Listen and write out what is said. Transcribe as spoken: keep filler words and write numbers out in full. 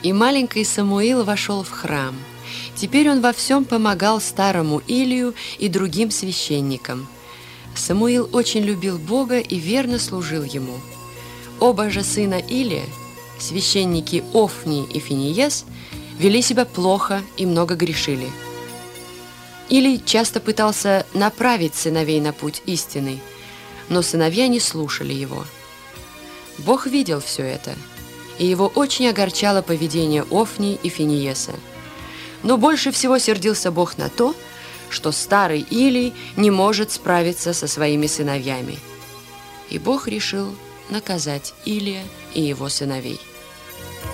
И маленький Самуил вошел в храм. Теперь он во всем помогал старому Илию и другим священникам. Самуил очень любил Бога и верно служил ему. Оба же сына Илия, священники Офни и Финиес, вели себя плохо и много грешили. Илий часто пытался направить сыновей на путь истинный, но сыновья не слушали его. Бог видел все это, и его очень огорчало поведение Офни и Финиеса. Но больше всего сердился Бог на то, что старый Илий не может справиться со своими сыновьями. И Бог решил наказать Илия и его сыновей.